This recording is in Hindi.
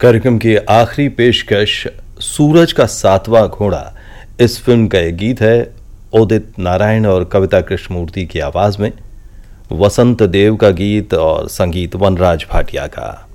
कार्यक्रम की आखिरी पेशकश सूरज का सातवां घोड़ा इस फिल्म का एक गीत है उदित नारायण और कविता कृष्णमूर्ति की आवाज में। वसंत देव का गीत और संगीत वनराज भाटिया का।